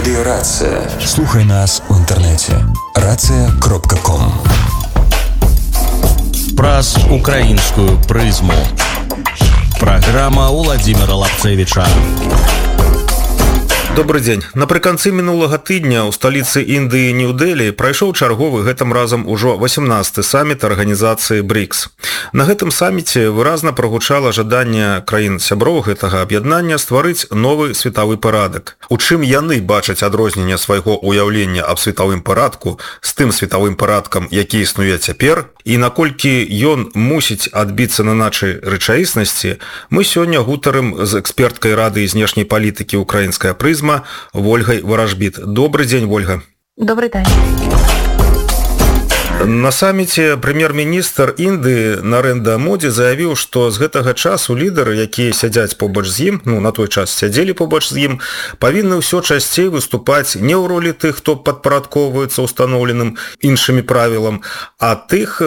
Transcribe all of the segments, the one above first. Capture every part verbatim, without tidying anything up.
Радіо Рація. Слухай нас у інтернеті. рація крапка ком. Праз украинскую призму. Программа Владимира Лапцевича. Добрый дзень. Напрыканцы мінулага тыдня ў сталіцы Індыі Нью-Дэлі прайшоў чарговы гэтым разам ужо васямнасты саміт арганізацыі брикс. На гэтым саміце выразна прагучала жаданне краін-сяброў гэтага аб'яднання стварыць новы светавы парадак. У чым яны бачаць адрозненне свайго ўяўлення аб светавым парадку з тым светавым парадкам, які існуе цяпер, і наколькі ён мусіць адбіцца на нашай рэчаіснасці, мы сёння гутарым з эксперткай Рады знешняй палітыкі «Украінская прызма» Вольгай Варажбіт. Добрый день, Вольга. Добрый день. На саміце прэм'ер-міністр Індыі Нарендра Моді заявіў, што з гэтага часу лідары, якія сядзяць побач з ім, ну, на той час сядзелі побач з ім, павінны ўсё часцей выступаць не ў ролі тых, хто падпарадкоўваецца ўстаноўленым іншымі правілам, а тых,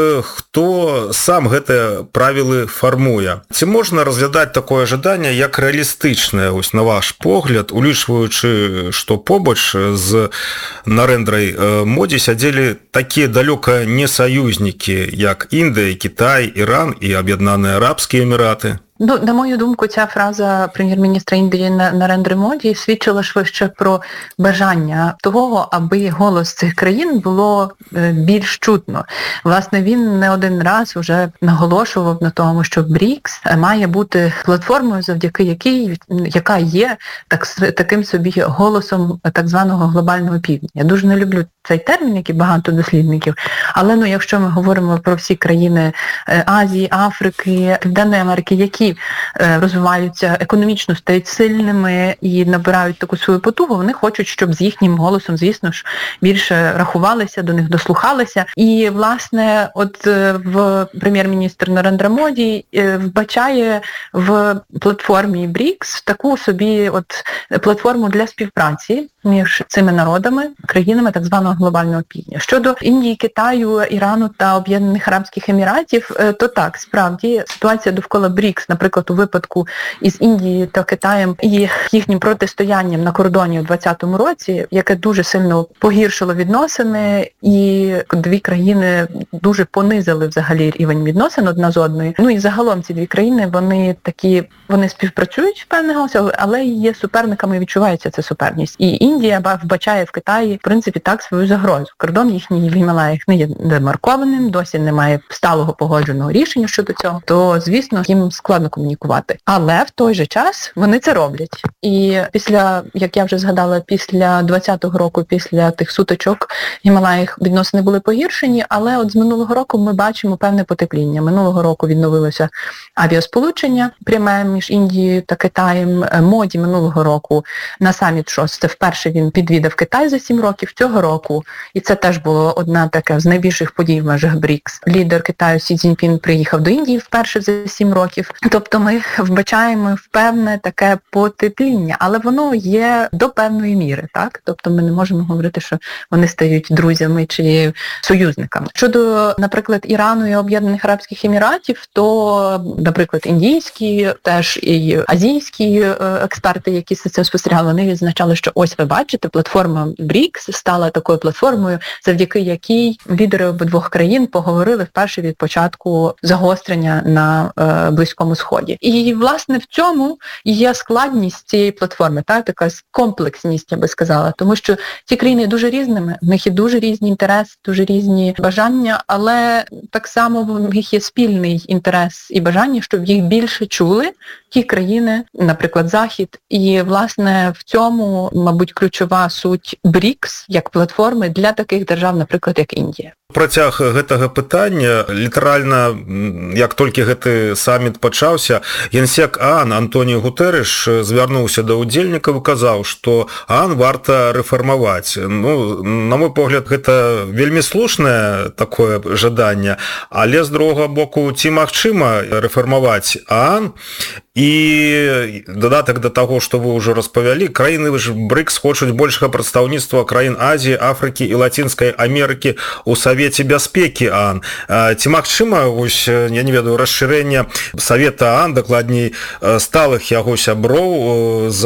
хто сам гэтыя правілы фармуе. Ці можна разглядаць такое жаданне як рэалістычнае, ось на ваш погляд, улічваючы, што побач з Нарендрай Моді сядзелі такія далёка не саюзнікі, як Індыя, Китай, Іран і Об'єднані Арабські Емірати? Ну, на мою думку, ця фраза прем'єр-міністра Індії Нарендри Моді свідчила швидше про бажання того, аби голос цих країн було більш чутно. Власне, він не один раз вже наголошував на тому, що брикс має бути платформою, завдяки якій, яка є так, таким собі голосом так званого глобального півдня. Я дуже не люблю цей термін, який багато дослідників, але ну, якщо ми говоримо про всі країни Азії, Африки, Південної Америки, які розвиваються економічно, стають сильними і набирають таку свою потугу, вони хочуть, щоб з їхнім голосом, звісно ж, більше рахувалися, до них дослухалися. І, власне, от в прем'єр-міністр Нарендра Моді вбачає в платформі брикс таку собі от платформу для співпраці між цими народами, країнами так званого глобального півдня. Щодо Індії, Китаю, Ірану та Об'єднаних Арабських Еміратів, то так, справді, ситуація довкола брикс, наприклад, у випадку із Індією та Китаєм і їхнім протистоянням на кордоні у двадцятому році, яке дуже сильно погіршило відносини, і дві країни дуже понизили взагалі рівень відносин одна з одною. Ну і загалом ці дві країни, вони такі, вони співпрацюють в певних галузях, але є суперниками і відчувається ця суперність. І Індія вбачає в Китаї, в принципі, так свою загрозу. Кордон їхній в Гімалаях не є демаркованим, досі немає сталого погодженого рішення щодо цього, то, звісно, їм складно комунікувати. Але в той же час вони це роблять. І після, як я вже згадала, після двадцятого року, після тих сутичок в Гімалаях відносини були погіршені, але от з минулого року ми бачимо певне потепління. Минулого року відновилося авіасполучення пряме між Індією та Китаєм. Моді минулого року на саміт ШОС, це вперше він підвідав Китай за сім років, цього року, і це теж було одна така з найбільших подій в межах брикс. Лідер Китаю Сі Цзіньпін приїхав до Індії вперше за сім років. Тобто ми вбачаємо в певне таке потепління, але воно є до певної міри, так? Тобто ми не можемо говорити, що вони стають друзями чи союзниками. Щодо, наприклад, Ірану і Об'єднаних Арабських Еміратів, то, наприклад, індійські, теж і азійські експерти, які це спостерігали, вони відзначали, що ось ви бачите, платформа брикс стала такою платформою, завдяки якій лідери обидвох країн поговорили вперше від початку загострення на е, Близькому Сході. І, власне, в цьому є складність цієї платформи, так, така комплексність, я би сказала, тому що ці країни дуже різними, в них є дуже різні інтереси, дуже різні бажання, але так само в них є спільний інтерес і бажання, щоб їх більше чули ті країни, наприклад, Захід. І, власне, в цьому, мабуть, ключова суть брикс як платформи для таких держав, наприклад, як Індія. Працяг гэтага пытання, літаральна, як толькі гэты саміт пачаўся, генсек ААН Антоніо Гутэрэш звярнуўся да ўдзельнікаў і казаў, што ААН варта рэфармаваць. Ну, на мой погляд, гэта вельмі слушнае такое жаданне, але з другога боку, ці магчыма рэфармаваць ААН? І дадатак да таго, што вы ўжо распавялі, краіны брикс хочуць большага прадстаўніцтва краін Азіі, Афрыкі і Лацінскай Амерыкі ў Савеце бяспекі ААН. Ці магчыма, вось, я не ведаю, расшырэнне Савета ААН, дакладней, сталых яго сяброў